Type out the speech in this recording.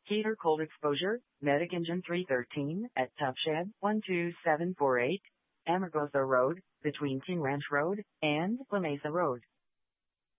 Heater cold exposure, Medic Engine 313 at Top Shed 12748, Amargosa Road, between King Ranch Road and La Mesa Road.